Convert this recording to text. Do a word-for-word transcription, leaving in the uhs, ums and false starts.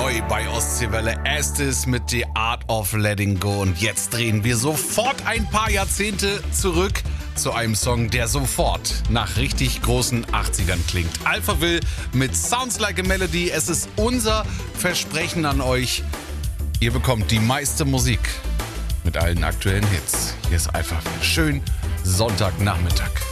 neu bei Ostseewelle. Estes mit The Art of Letting Go. Und jetzt drehen wir sofort ein paar Jahrzehnte zurück zu einem Song, der sofort nach richtig großen achtzigern klingt. Alphaville mit Sounds Like a Melody. Es ist unser Versprechen an euch. Ihr bekommt die meiste Musik mit allen aktuellen Hits. Hier ist Alphaville. Schön Sonntagnachmittag.